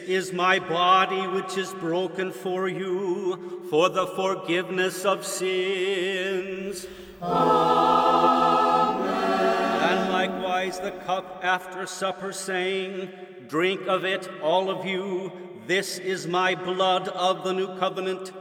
is my body which is broken for you, for the forgiveness of sins. Amen. And likewise the cup after supper, saying, Drink of it, all of you. This is my blood of the new covenant,